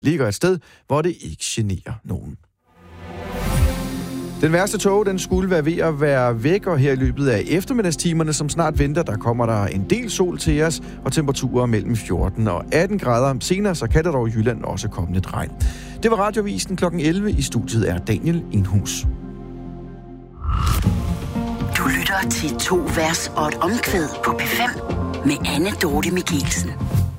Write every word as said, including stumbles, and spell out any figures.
ligger et sted, hvor det ikke generer nogen. Den værste tåge, den skulle være ved at være væk, og her i løbet af eftermiddagstimerne, som snart venter, der kommer der en del sol til os, og temperaturer mellem fjorten og atten grader. Senere så kan der dog i Jylland også komme lidt regn. Det var Radiovisen klokken elleve. I studiet er Daniel Enhus. Du lytter til to vers og et omkvæd på P fem med Anne Dorte Michelsen.